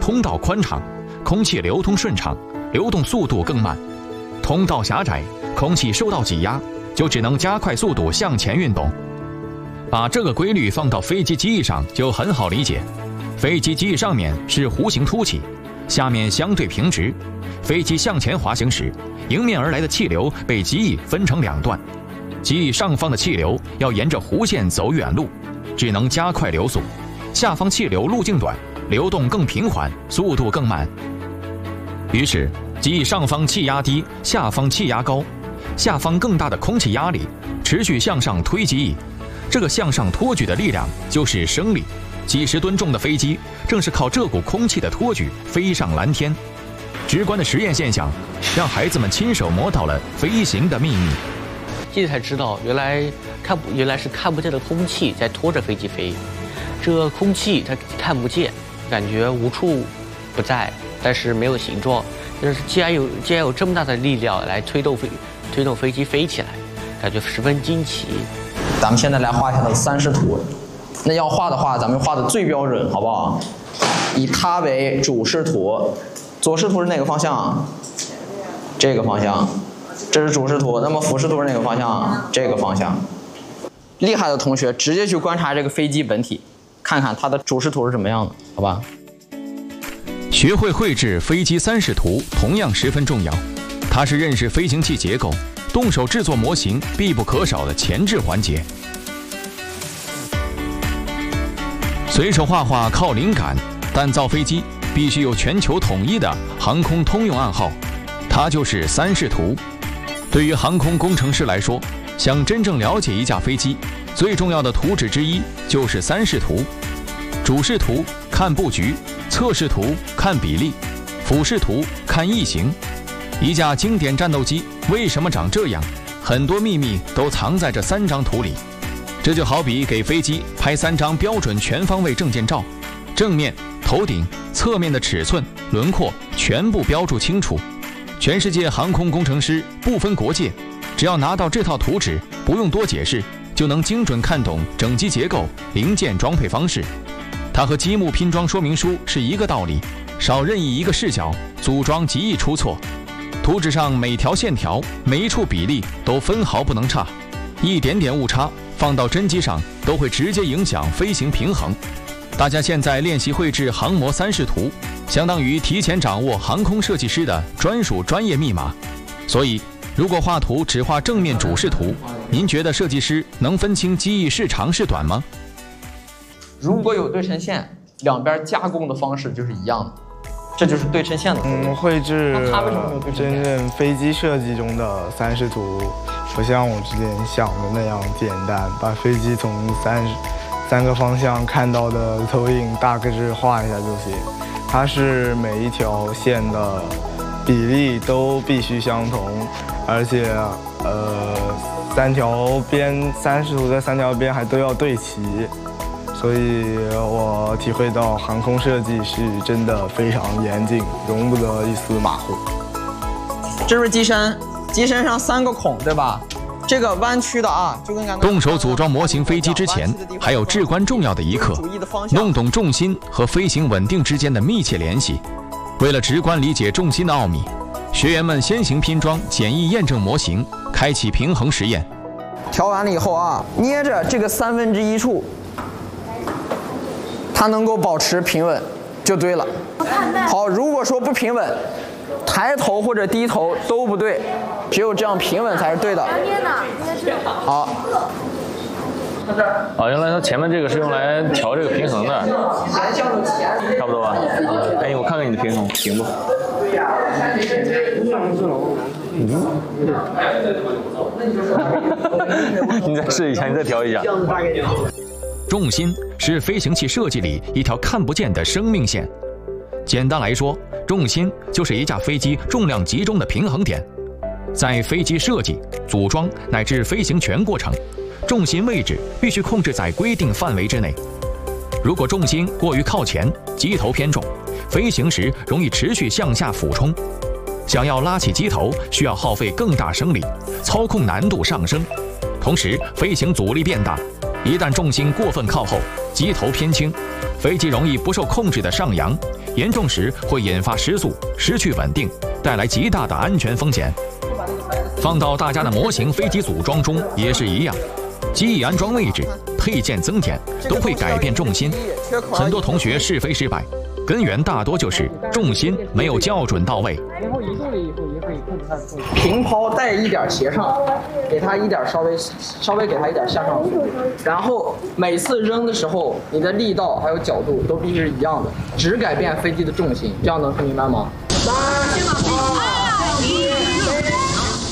通道宽敞，空气流通顺畅，流动速度更慢；通道狭窄，空气受到挤压，就只能加快速度向前运动。把这个规律放到飞机机翼上就很好理解。飞机机翼上面是弧形凸起，下面相对平直。飞机向前滑行时，迎面而来的气流被机翼分成两段，机翼上方的气流要沿着弧线走远路，只能加快流速；下方气流路径短，流动更平缓，速度更慢。于是，机翼上方气压低，下方气压高，下方更大的空气压力持续向上推机翼。这个向上托举的力量就是升力。几十吨重的飞机正是靠这股空气的托举飞上蓝天。直观的实验现象，让孩子们亲手摸到了飞行的秘密。 现在才知道，原来是看不见的空气在拖着飞机飞。这空气它看不见，感觉无处不在，但是没有形状。但是既然有这么大的力量来推动飞机飞起来，感觉十分惊奇。 咱们现在来画一下它的三视图。那要画的话，咱们画的最标准，好不好？以它为主视图，左视图是哪个方向？这个方向，这是主视图。那么辅视图是哪个方向？这个方向。厉害的同学直接去观察这个飞机本体，看看它的主视图是什么样的，好吧？ 学会绘制飞机三视图同样十分重要，它是认识飞行器结构、动手制作模型必不可少的前置环节。随手画画靠灵感，但造飞机必须有全球统一的航空通用暗号，它就是三视图。对于航空工程师来说，想真正了解一架飞机，最重要的图纸之一就是三视图。主视图看布局，侧视图看比例，辅视图看翼型。一架经典战斗机为什么长这样？很多秘密都藏在这3张图里。这就好比给飞机拍3张标准全方位证件照，正面、头顶、侧面的尺寸、轮廓全部标注清楚。全世界航空工程师不分国界，只要拿到这套图纸，不用多解释，就能精准看懂整机结构、零件装配方式。它和积木拼装说明书是一个道理，少任意一个视角，组装极易出错。图纸上每条线条、每一处比例都分毫不能差，一点点误差放到真机上都会直接影响飞行平衡。大家现在练习绘制航模三视图，相当于提前掌握航空设计师的专属专业密码。所以，如果画图只画正面主视图，您觉得设计师能分清机翼是长是短吗？ 如果有对称线，两边加工的方式就是一样的，这就是对称线的。 绘制真正飞机设计中的三视图，不像我之前想的那样简单，把飞机从三个方向看到的投影大概是画一下就行。它是每一条线的比例都必须相同，而且三视图的3条边还都要对齐。所以我体会到航空设计是真的非常严谨，容不得一丝马虎。 这是机身，机身上3个孔，对吧？这个弯曲的啊，就跟刚刚动手组装模型飞机之前，还有至关重要的一课，弄懂重心和飞行稳定之间的密切联系。为了直观理解重心的奥秘，学员们先行拼装简易验证模型，开启平衡实验。 调完了以后啊，捏着这个1/3处。它能够保持平稳就对了。好，如果说不平稳，抬头或者低头都不对，只有这样平稳才是对的。好。 原来它前面这个是用来调这个平衡的，差不多吧？哎，我看看你的平衡行不？对呀。你再试一下，你再调一下。 重心是飞行器设计里一条看不见的生命线。简单来说，重心就是一架飞机重量集中的平衡点。在飞机设计、组装乃至飞行全过程，重心位置必须控制在规定范围之内。如果重心过于靠前，机头偏重，飞行时容易持续向下俯冲。想要拉起机头，需要耗费更大升力，操控难度上升，同时飞行阻力变大。一旦重心过分靠后，机头偏轻，飞机容易不受控制的上扬， 严重时会引发失速、失去稳定，带来极大的安全风险。放到大家的模型飞机组装中也是一样，机翼安装位置、配件增添都会改变重心。很多同学是非失败，根源大多就是重心没有校准到位。 平抛带一点斜上，给它一点稍微给它一点向上，然后每次扔的时候，你的力道还有角度都必须是一样的，只改变飞机的重心，这样能听明白吗？3、2、